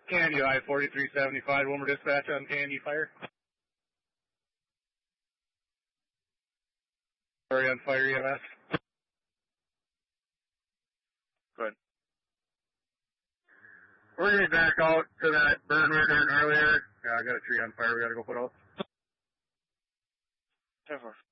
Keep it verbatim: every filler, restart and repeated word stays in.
Candy I forty-three seventy-five, Wilmer dispatch on Candy fire. Sorry, on fire E M S. Good. We're going to back out to that burn we were doing earlier. Yeah, I got a tree on fire we got to go put out. ten four.